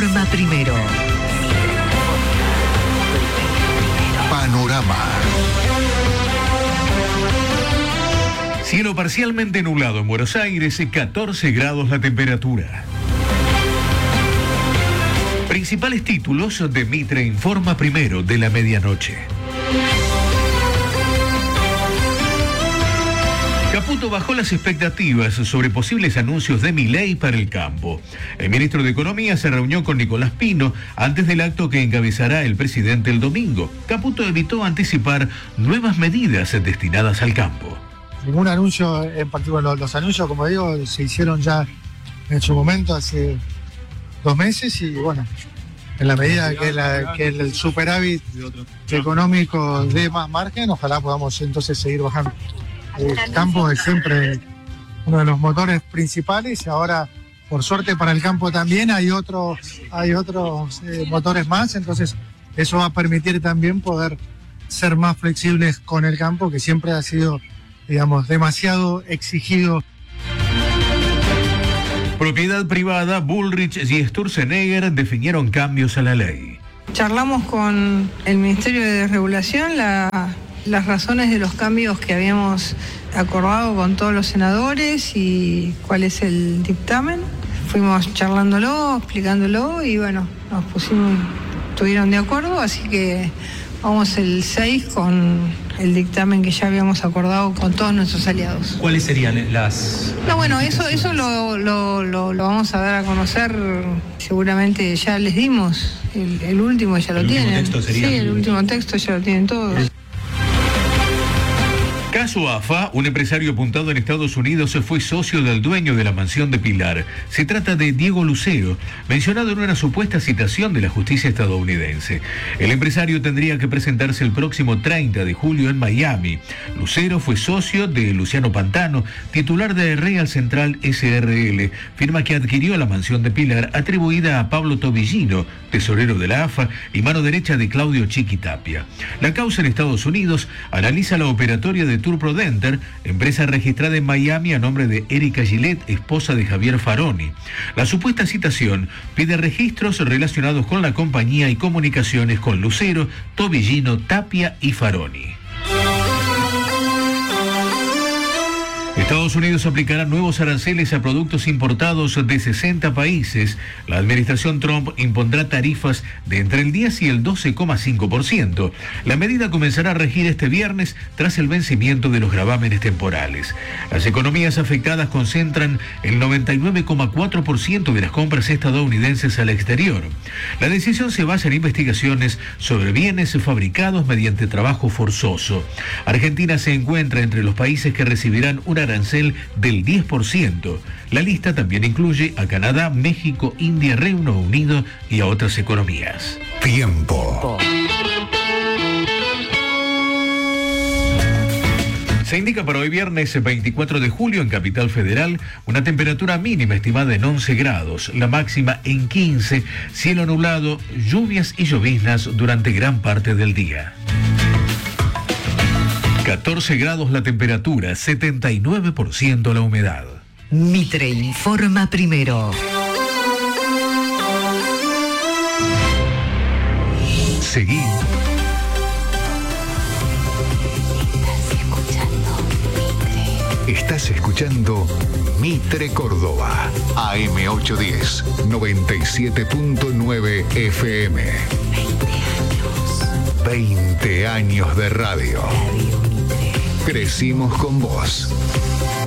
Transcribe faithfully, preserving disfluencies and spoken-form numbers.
informa primero. Panorama. Cielo parcialmente nublado en Buenos Aires, catorce grados la temperatura. Principales títulos de Mitre informa primero de la medianoche. Caputo bajó las expectativas sobre posibles anuncios de Milei para el campo. El ministro de Economía se reunió con Nicolás Pino antes del acto que encabezará el presidente el domingo. Caputo evitó anticipar nuevas medidas destinadas al campo. Ningún anuncio en particular. Los, los anuncios, como digo, se hicieron ya en su momento hace dos meses y bueno, en la medida que, la, que el superávit económico dé más margen, ojalá podamos entonces seguir bajando. El campo es siempre uno de los motores principales y ahora, por suerte para el campo también, hay, otro, hay otros eh, motores más, entonces eso va a permitir también poder ser más flexibles con el campo, que siempre ha sido, digamos, demasiado exigido. Propiedad privada, Bullrich y Sturzenegger definieron cambios a la ley. Charlamos con el Ministerio de Regulación la, las razones de los cambios que habíamos acordado con todos los senadores y cuál es el dictamen. Fuimos charlándolo, explicándolo y bueno, nos pusimos, estuvieron de acuerdo, así que vamos el seis con el dictamen que ya habíamos acordado con todos nuestros aliados. ¿Cuáles serían las...? No, bueno, eso eso lo, lo, lo, lo vamos a dar a conocer, seguramente ya les dimos, el, el último ya lo ¿El tienen. último texto sería? Sí, el último texto ya lo tienen todos. Caso A F A, un empresario apuntado en Estados Unidos fue socio del dueño de la mansión de Pilar. Se trata de Diego Lucero, mencionado en una supuesta citación de la justicia estadounidense. El empresario tendría que presentarse el próximo treinta de julio en Miami. Lucero fue socio de Luciano Pantano, titular de Real Central S R L, firma que adquirió la mansión de Pilar atribuida a Pablo Tobillino, tesorero de la A F A y mano derecha de Claudio Chiquitapia. La causa en Estados Unidos analiza la operatoria de Tour Prodenter, empresa registrada en Miami a nombre de Erika Gillette, esposa de Javier Faroni. La supuesta citación pide registros relacionados con la compañía y comunicaciones con Lucero, Tobillino, Tapia y Faroni. Estados Unidos aplicará nuevos aranceles a productos importados de sesenta países. La administración Trump impondrá tarifas de entre el diez y el doce coma cinco por ciento. La medida comenzará a regir este viernes tras el vencimiento de los gravámenes temporales. Las economías afectadas concentran el noventa y nueve coma cuatro por ciento de las compras estadounidenses al exterior. La decisión se basa en investigaciones sobre bienes fabricados mediante trabajo forzoso. Argentina se encuentra entre los países que recibirán una arancel del diez por ciento. La lista también incluye a Canadá, México, India, Reino Unido y a otras economías. Tiempo. Se indica para hoy viernes veinticuatro de julio en Capital Federal una temperatura mínima estimada en once grados, la máxima en quince, cielo nublado, lluvias y lloviznas durante gran parte del día. catorce grados la temperatura, setenta y nueve por ciento la humedad. Mitre informa primero. Seguí. Estás escuchando Mitre Córdoba, A M ochocientos diez, noventa y siete punto nueve F M. veinte años de radio. Crecimos con vos.